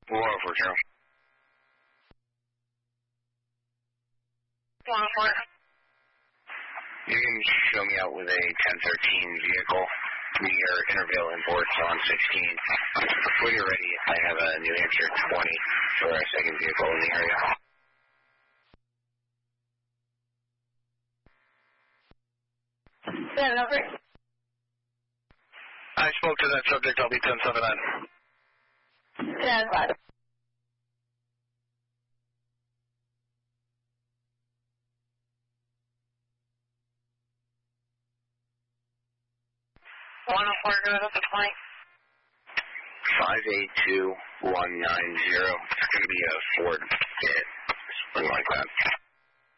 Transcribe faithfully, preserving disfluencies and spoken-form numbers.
one oh four, zero. one oh four. You can show me out with a ten thirteen vehicle near Intervale and Boards on sixteen. When you're ready, I have a New Hampshire twenty for a second vehicle in the area. Seven over. I spoke to that subject. I'll be ten seven nine. Ten five. one oh four, go up to twenty. five eight two one nine zero. It's going to be a Ford Fit, something like that.